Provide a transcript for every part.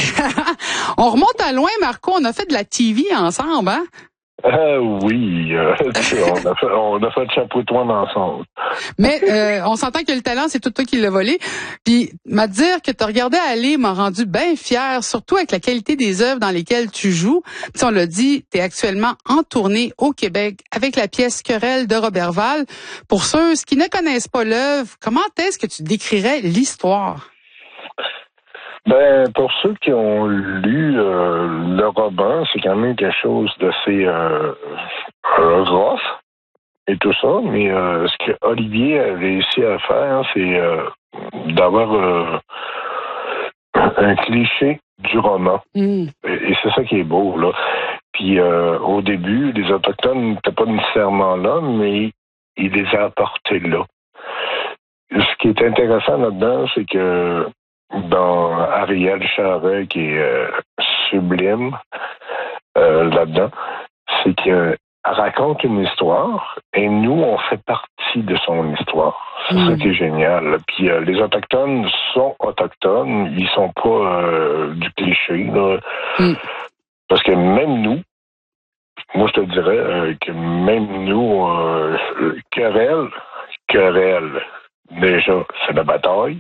On remonte à loin, Marco. On a fait de la TV ensemble, hein? Oui, on a fait de chapoutoine ensemble. Mais on s'entend que le talent, c'est tout toi qui l'as volé. Puis, m'a dire que te regarder aller m'a rendu bien fière, surtout avec la qualité des œuvres dans lesquelles tu joues. Puis on l'a dit, tu es actuellement en tournée au Québec avec la pièce Querelle de Robert Val. Pour ceux qui ne connaissent pas l'œuvre, comment est-ce que tu décrirais l'histoire? Ben, pour ceux qui ont lu le roman, c'est quand même quelque chose d'assez rough et tout ça, mais ce que Olivier a réussi à faire, c'est d'avoir un cliché du roman. Et c'est ça qui est beau, là. Puis au début, les Autochtones n'étaient pas nécessairement là, mais il les a apportés là. Ce qui est intéressant là-dedans, c'est que dans Ariel Charret, qui est sublime là-dedans, c'est qu'elle raconte une histoire et nous, on fait partie de son histoire. C'est ça qui est génial. Puis les Autochtones sont autochtones, ils sont pas du cliché, là. Parce que même nous, moi je te dirais que même nous, querelle, déjà, c'est la bataille.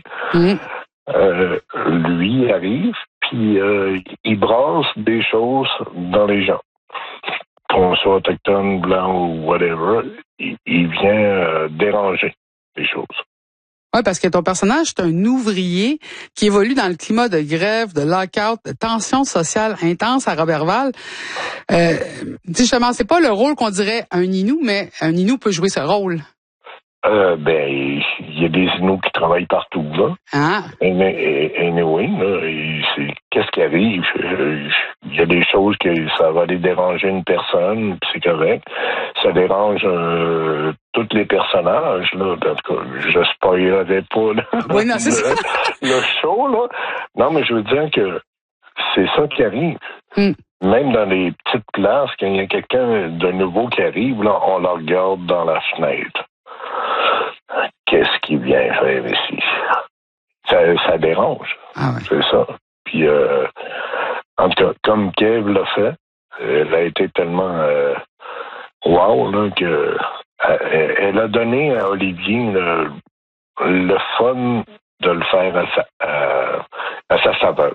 Lui arrive, puis il brasse des choses dans les gens. Qu'on soit autochtone, blanc ou whatever, il vient déranger les choses. Oui, parce que ton personnage, c'est un ouvrier qui évolue dans le climat de grève, de lockout, de tension sociale intense à Robertval. Justement, c'est pas le rôle qu'on dirait un Inou, mais un Inou peut jouer ce rôle. Ben, il y a des Inuits qui travaillent partout, là. Anyway, là, qu'est-ce qui arrive? Il y a des choses que ça va aller déranger une personne, puis c'est correct. Ça dérange tous les personnages, là. En tout cas, je spoilerai pas oui, non, le show, là. Non, mais je veux dire que c'est ça qui arrive. Même dans les petites classes, quand il y a quelqu'un de nouveau qui arrive, là, on le regarde dans la fenêtre. Qu'est-ce qu'il vient faire ici? Ça dérange. C'est ça. Puis, en tout cas, comme Kev l'a fait, elle a été tellement wow, là, que elle a donné à Olivier le fun de le faire à sa saveur.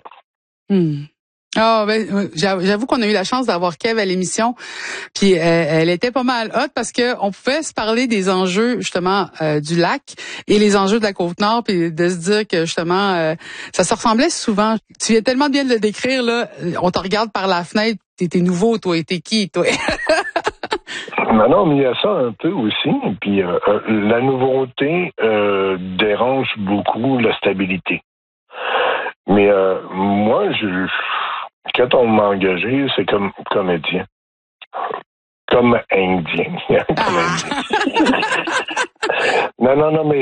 J'avoue qu'on a eu la chance d'avoir Kev à l'émission, puis elle était pas mal hot parce que on pouvait se parler des enjeux justement du lac et les enjeux de la Côte-Nord, puis de se dire que justement ça se ressemblait souvent. Tu viens tellement bien de le décrire là, on te regarde par la fenêtre, t'es nouveau, toi, t'es qui, toi? Non, mais il y a ça un peu aussi. Puis la nouveauté dérange beaucoup la stabilité. Mais moi, quand on m'a engagé, c'est comme comédien. Comme indien. Non, mais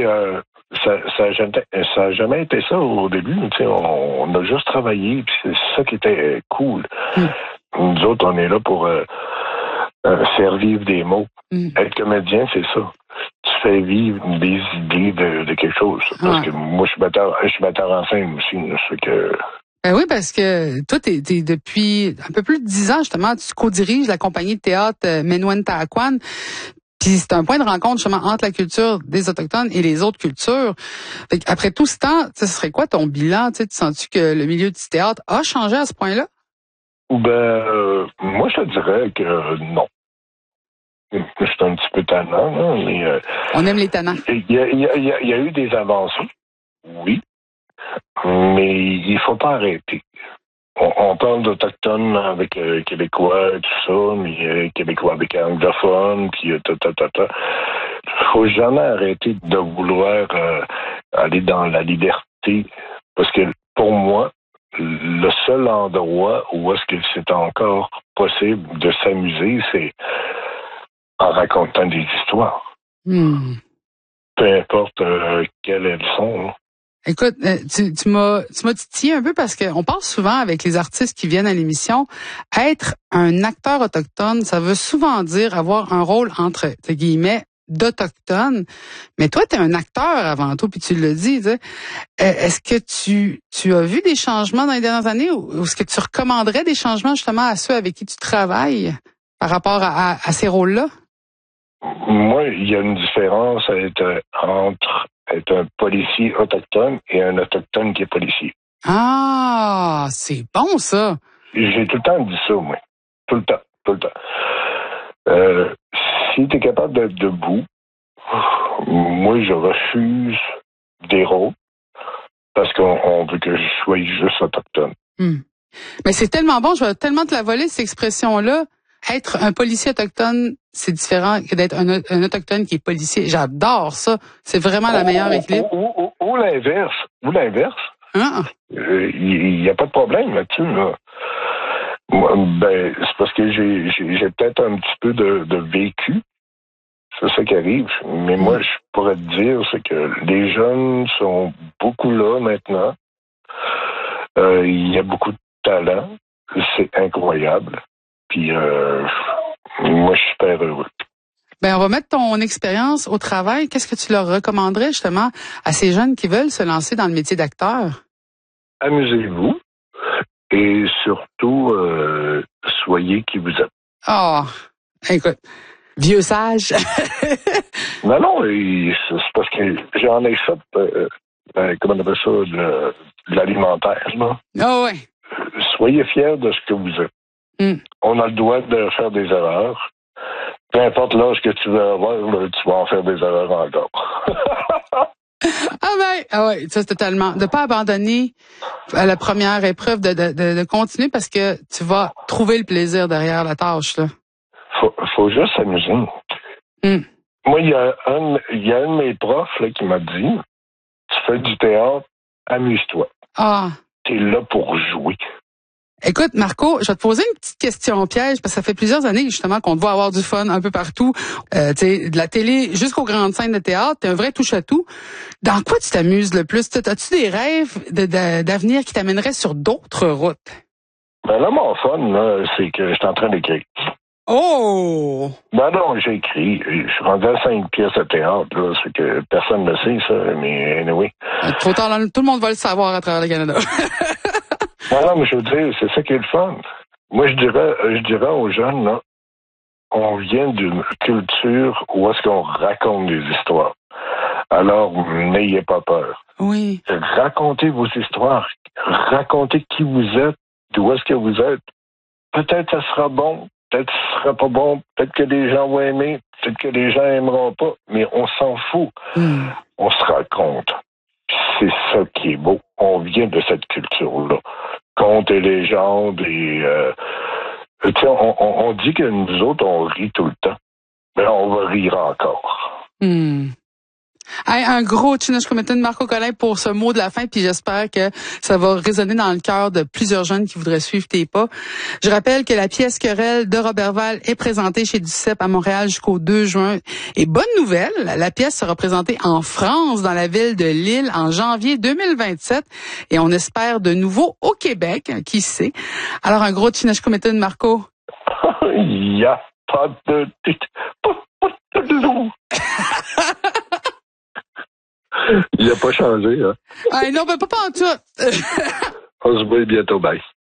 ça a jamais été ça au début. On a juste travaillé, puis c'est ça qui était cool. Nous autres, on est là pour faire vivre des mots. Être comédien, c'est ça. Tu fais vivre des idées de quelque chose. Parce que moi, je suis batteur en scène aussi. C'est que... Ben oui, parce que toi, t'es depuis un peu plus de 10 ans, justement, tu co-diriges la compagnie de théâtre Menwen-Taakwan. Puis c'est un point de rencontre, justement, entre la culture des Autochtones et les autres cultures. Fait après tout ce temps, ce serait quoi ton bilan? Tu sens-tu que le milieu du théâtre a changé à ce point-là? Ben, moi, je te dirais que non. Je suis un petit peu tannant, là, mais... on aime les tannants. Il y a eu des avancées, oui. Mais il faut pas arrêter. On parle d'Autochtones avec Québécois et tout ça, mais Québécois avec anglophones, puis faut jamais arrêter de vouloir aller dans la liberté. Parce que pour moi, le seul endroit où est-ce que c'est encore possible de s'amuser, c'est en racontant des histoires. Peu importe quelles elles sont. Écoute, tu m'as titillé un peu parce qu'on parle souvent avec les artistes qui viennent à l'émission, être un acteur autochtone, ça veut souvent dire avoir un rôle entre guillemets d'Autochtones. Mais toi, tu es un acteur avant tout, puis tu le dis. Est-ce que tu as vu des changements dans les dernières années ou est-ce que tu recommanderais des changements justement à ceux avec qui tu travailles par rapport à ces rôles-là? Moi, il y a une différence entre être un policier autochtone et un autochtone qui est policier. Ah, c'est bon ça. J'ai tout le temps dit ça, moi. Tout le temps. Si tu es capable d'être debout, moi, je refuse des rôles parce qu'on veut que je sois juste autochtone. Mais c'est tellement bon, je vais tellement te la voler, cette expression-là. Être un policier autochtone, c'est différent que d'être un autochtone qui est policier. J'adore ça. C'est vraiment la meilleure équilibre. Ou l'inverse. Ah. Il n'y a pas de problème là-dessus, là. Moi, c'est parce que j'ai peut-être un petit peu de vécu. C'est ça qui arrive. Mais moi, je pourrais te dire, c'est que les jeunes sont beaucoup là maintenant. Il y a beaucoup de talent. C'est incroyable. Puis, moi, je suis super heureux. On va mettre ton expérience au travail. Qu'est-ce que tu leur recommanderais justement à ces jeunes qui veulent se lancer dans le métier d'acteur? Amusez-vous et surtout, soyez qui vous êtes. Oh, écoute, vieux sage. Non, c'est parce que j'en ai fait, comment on appelle ça, de l'alimentaire, là. Ah ouais. Soyez fiers de ce que vous êtes. On a le droit de faire des erreurs. Peu importe l'âge que tu veux avoir, tu vas en faire des erreurs encore. Ah ouais, ça c'est totalement. De pas abandonner à la première épreuve, de continuer parce que tu vas trouver le plaisir derrière la tâche, là. Faut juste s'amuser. Moi, il y a un de mes profs là, qui m'a dit, tu fais du théâtre, amuse-toi. Ah. T'es là pour jouer. Écoute, Marco, je vais te poser une petite question piège, parce que ça fait plusieurs années, justement, qu'on te voit avoir du fun un peu partout. Tu sais, de la télé jusqu'aux grandes scènes de théâtre, t'es un vrai touche-à-tout. Dans quoi tu t'amuses le plus? As-tu des rêves d'avenir qui t'amèneraient sur d'autres routes? Là, mon fun, là, c'est que je suis en train d'écrire. Oh! Non, j'ai écrit. Je suis rendu à 5 pièces de théâtre, là. C'est que personne ne le sait, ça, mais anyway. Tout le monde va le savoir à travers le Canada. Non, mais je veux dire, c'est ça qui est le fun. Moi, je dirais aux jeunes, là, on vient d'une culture où est-ce qu'on raconte des histoires. Alors, n'ayez pas peur. Oui. Racontez vos histoires. Racontez qui vous êtes, d'où est-ce que vous êtes. Peut-être ça sera bon, peut-être ça sera pas bon, peut-être que les gens vont aimer, peut-être que les gens aimeront pas, mais on s'en fout. On se raconte. C'est ça qui est beau. On vient de cette culture-là. Contes et légendes et on dit que nous autres, on rit tout le temps. Mais on va rire encore. Hey, un gros Chineshkumitin Marco Collin pour ce mot de la fin, puis j'espère que ça va résonner dans le cœur de plusieurs jeunes qui voudraient suivre tes pas. Je rappelle que la pièce Querelle de Roberval est présentée chez Duceppe à Montréal jusqu'au 2 juin. Et bonne nouvelle, la pièce sera présentée en France, dans la ville de Lille, en janvier 2027. Et on espère de nouveau au Québec, qui sait. Alors un gros Chineshkumitin Marco. Il y a pas de loup. Il n'a pas changé, hein? Ah non, pas en tout. On se voit bientôt, bye.